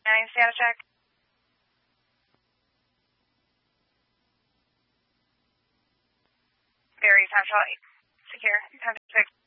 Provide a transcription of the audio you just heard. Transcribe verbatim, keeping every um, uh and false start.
Nine status check. Very Central, secure, ten six.